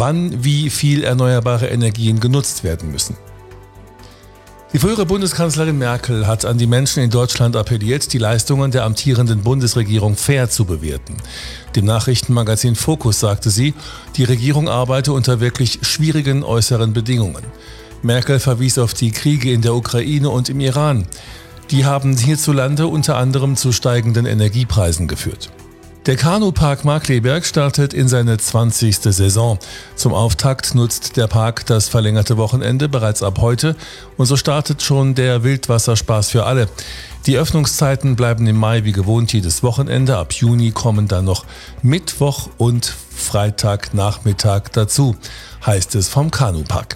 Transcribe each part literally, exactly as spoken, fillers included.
wann wie viel erneuerbare Energien genutzt werden müssen. Die frühere Bundeskanzlerin Merkel hat an die Menschen in Deutschland appelliert, die Leistungen der amtierenden Bundesregierung fair zu bewerten. Dem Nachrichtenmagazin Focus sagte sie, die Regierung arbeite unter wirklich schwierigen äußeren Bedingungen. Merkel verwies auf die Kriege in der Ukraine und im Iran. Die haben hierzulande unter anderem zu steigenden Energiepreisen geführt. Der Kanupark Markkleeberg startet in seine zwanzigste Saison. Zum Auftakt nutzt der Park das verlängerte Wochenende bereits ab heute und so startet schon der Wildwasserspaß für alle. Die Öffnungszeiten bleiben im Mai wie gewohnt jedes Wochenende. Ab Juni kommen dann noch Mittwoch und Freitagnachmittag dazu, heißt es vom Kanupark.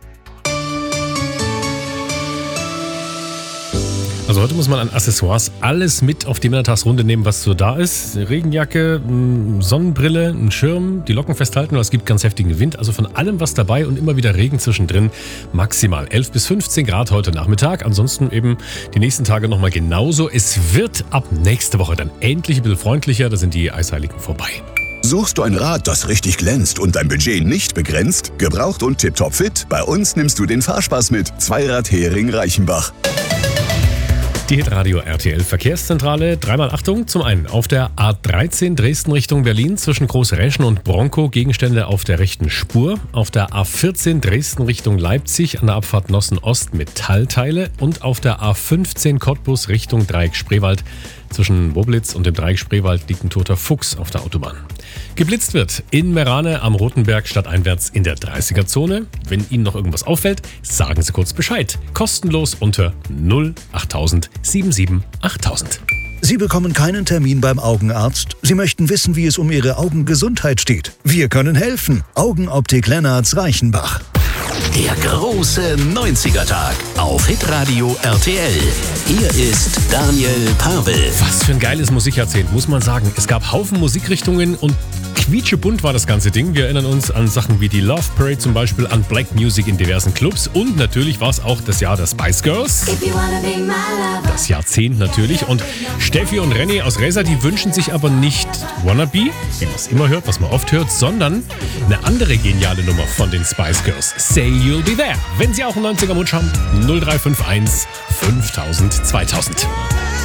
Also heute muss man an Accessoires alles mit auf die Männertagsrunde nehmen, was so da ist. Eine Regenjacke, Sonnenbrille, ein Schirm, die Locken festhalten, weil es gibt ganz heftigen Wind. Also von allem was dabei und immer wieder Regen zwischendrin. Maximal elf bis fünfzehn Grad heute Nachmittag. Ansonsten eben die nächsten Tage nochmal genauso. Es wird ab nächste Woche dann endlich ein bisschen freundlicher. Da sind die Eisheiligen vorbei. Suchst du ein Rad, das richtig glänzt und dein Budget nicht begrenzt? Gebraucht und tipptopp fit? Bei uns nimmst du den Fahrspaß mit. Zweirad Hering Reichenbach. Die Hitradio R T L Verkehrszentrale. Dreimal Achtung. Zum einen auf der A dreizehn Dresden Richtung Berlin zwischen Großreschen und Bronkow Gegenstände auf der rechten Spur. Auf der A vierzehn Dresden Richtung Leipzig an der Abfahrt Nossen Ost Metallteile. Und auf der A fünfzehn Cottbus Richtung Dreieck Spreewald. Zwischen Boblitz und dem Dreieck Spreewald liegt ein toter Fuchs auf der Autobahn. Geblitzt wird in Merane am Rotenberg stadteinwärts in der dreißiger-Zone. Wenn Ihnen noch irgendwas auffällt, sagen Sie kurz Bescheid. Kostenlos unter null achttausend sieben sieben achttausend. Sie bekommen keinen Termin beim Augenarzt. Sie möchten wissen, wie es um Ihre Augengesundheit steht. Wir können helfen. Augenoptik Lennarts Reichenbach. Der große neunziger-Tag auf Hitradio R T L. Hier ist Daniel Pavel. Was für ein geiles Musikjahrzehnt, muss man sagen. Es gab Haufen Musikrichtungen und quietschebunt war das ganze Ding. Wir erinnern uns an Sachen wie die Love Parade zum Beispiel, an Black Music in diversen Clubs und natürlich war es auch das Jahr der Spice Girls. Das Jahrzehnt natürlich. Und Steffi und René aus Reza, die wünschen sich aber nicht Wannabe, wie man es immer hört, was man oft hört, sondern eine andere geniale Nummer von den Spice Girls. Say You'll Be There. Wenn Sie auch einen neunziger-Wunsch haben, null drei fünf eins fünftausend zweitausend.